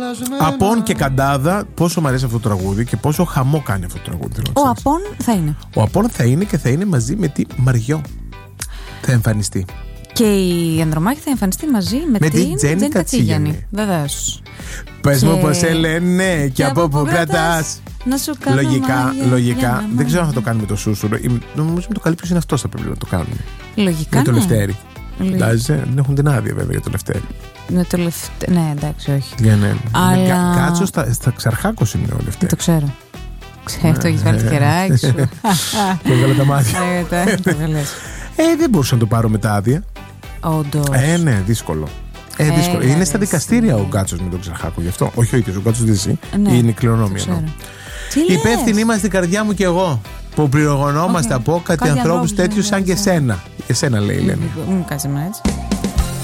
Απόν και Καντάδα, πόσο μου αρέσει αυτό το τραγούδι και πόσο χαμό κάνει αυτό το τραγούδι. Ο Απόν θα είναι. Ο Απόν θα είναι και θα είναι μαζί με τη Μαριό. Θα εμφανιστεί. Και η Ανδρομάχη θα εμφανιστεί μαζί με την Τζέννη Κατσίγιαννη. Βεβαίως. Πες μου πως σε λένε και από πού κρατάς. Να σου κάνω λογικά. Δεν ξέρω αν θα το κάνουμε το σούσουρο. Νομίζω με το καλύτερο είναι αυτό θα πρέπει να το κάνουμε. Λογικά. Με το Λευτέρι. Δεν έχουν την άδεια βέβαια για το Λευτέρι. Ναι, εντάξει, όχι. Ναι. Κάτσο στα Ξαρχάκος είναι ο Λευτέρι. Το ξέρω. Το έχεις βάλει το χεράκι σου. Και έβγαλε τα μάτια. Δεν μπορούσα να το πάρω με τα άδεια. Όντως. Ναι, δύσκολο. Είναι στα δικαστήρια ο Γκάτσος με τον Ξαρχάκο, γι' αυτό. Όχι ο ίδιος, ο Γκάτσος Δύση. Είναι κληρονόμια. Υπεύθυνοι είμαστε στην καρδιά μου και εγώ. Που πληρογωνόμαστε από κάτι ανθρώπους τέτοιους σαν και εσένα. Εσένα λέει η Ελένη. Μου κάτσε με έτσι.